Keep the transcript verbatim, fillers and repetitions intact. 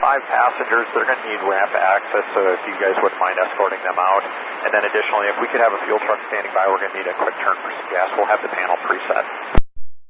five passengers. They're going to need ramp access, so if you guys wouldn't mind escorting them out. And then additionally, if we could have a fuel truck standing by, we're going to need a quick turn for some gas. We'll have the panel preset.